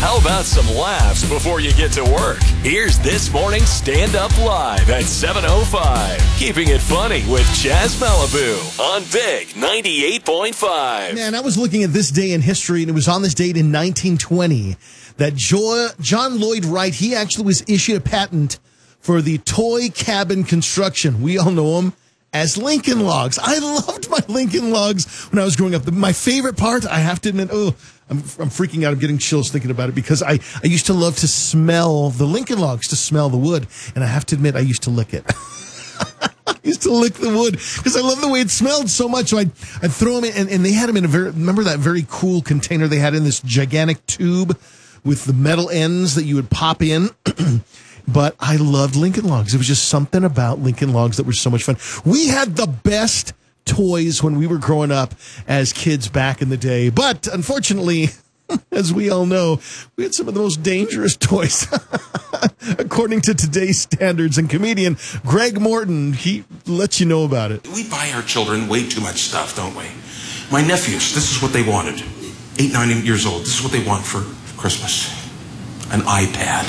How about some laughs before you get to work? Here's This Morning's Stand Up Live at 7:05. Keeping it funny with Chaz Malibu on Big 98.5. Man, I was looking at this day in history, and it was on this date in 1920 that John Lloyd Wright, he actually was issued a patent for the toy cabin construction. We all know them as Lincoln Logs. I loved my Lincoln Logs when I was growing up. My favorite part, I have to admit, I'm freaking out. I'm getting chills thinking about it because I used to love to smell the Lincoln Logs, to smell the wood. And I have to admit, I used to lick it. I used to lick the wood because I love the way it smelled so much. So I'd throw them in, and they had them in remember that very cool container they had in this gigantic tube with the metal ends that you would pop in? But I loved Lincoln Logs. It was just something about Lincoln Logs that was so much fun. We had the best toys when we were growing up as kids back in the day. But unfortunately, as we all know, we had some of the most dangerous toys, according to today's standards. And comedian Greg Morton, he lets you know about it. We buy our children way too much stuff, don't we? My nephews, this is what they wanted. 8, 9 years old. This is what they want for Christmas. An iPad.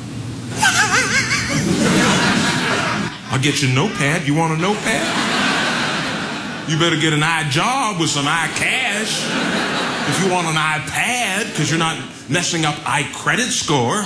I'll get you a notepad. You want a notepad? You better get an iJob with some iCash. If you want an iPad, because you're not messing up iCredit score.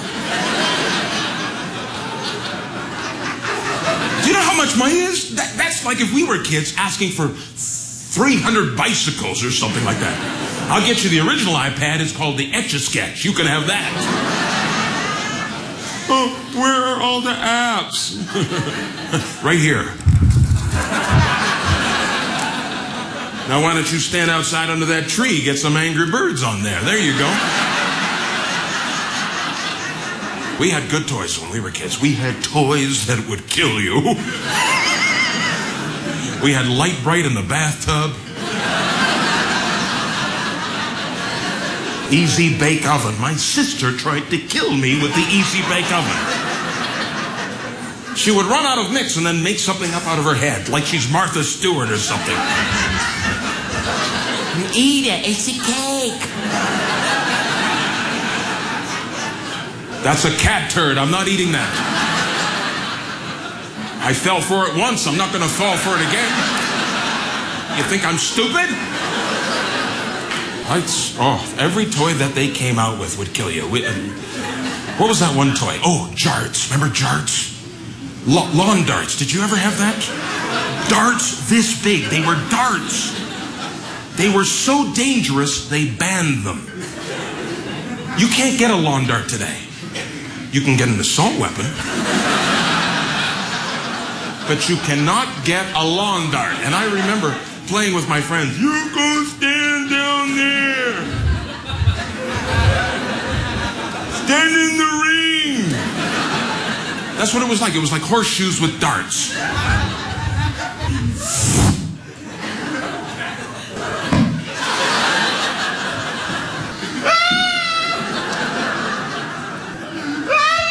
Do you know how much money is? That's like if we were kids asking for 300 bicycles or something like that. I'll get you the original iPad. It's called the Etch-a-Sketch. You can have that. Oh, where are all the apps? Right here. Now, why don't you stand outside under that tree, get some Angry Birds on there. There you go. We had good toys when we were kids. We had toys that would kill you. We had Light Bright in the bathtub. Easy Bake Oven. My sister tried to kill me with the Easy Bake Oven. She would run out of mix and then make something up out of her head, like she's Martha Stewart or something. Eat it, it's a cake. That's a cat turd. I'm not eating that. I fell for it once. I'm not going to fall for it again. You think I'm stupid? Every toy that they came out with would kill you. What was that one toy? Oh, jarts. Remember jarts? Lawn darts. Did you ever have that? Darts this big. They were darts. They were so dangerous, they banned them. You can't get a lawn dart today. You can get an assault weapon. But you cannot get a lawn dart. And I remember playing with my friends. You go stand down there. Stand in the ring. That's what it was like. It was like horseshoes with darts.